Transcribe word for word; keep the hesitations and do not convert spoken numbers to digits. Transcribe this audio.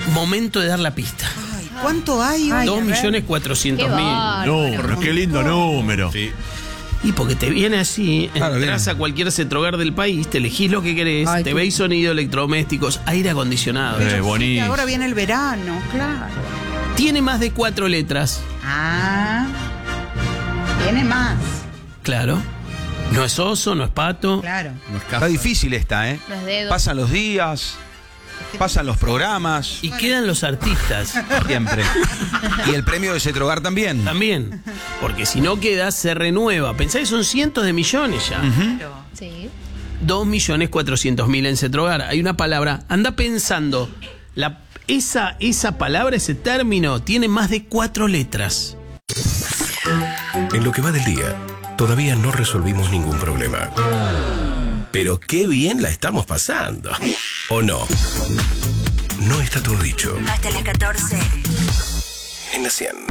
Momento de dar la pista. Ay, ¿cuánto hay? Ay, Dos a ver. millones cuatrocientos Qué mil. bárbaro. No, qué lindo número. Sí. Y porque te viene así, Claro, entras bien. a cualquier Cetrogar del país, te elegís lo que querés, Ay, te qué- veis sonido, electrodomésticos, aire acondicionado. Eh, Sí, bonito. ahora viene el verano, claro. Tiene más de cuatro letras, Ah, tiene más, claro. No es oso, no es pato. claro. Está difícil esta, ¿eh? No es dedo. Pasan los días, pasan los programas, Y quedan los artistas siempre. Y el premio de Cetrogar también. también. Porque si no queda, se renueva. Pensá que son cientos de millones ya. Claro. Sí. Dos millones cuatrocientos mil en Cetrogar. Hay una palabra, anda pensando, la, esa, esa palabra, ese término, tiene más de cuatro letras. En lo que va del día, todavía no resolvimos ningún problema. Pero qué bien la estamos pasando. ¿O no? No está todo dicho. Hasta las catorce. En la cien.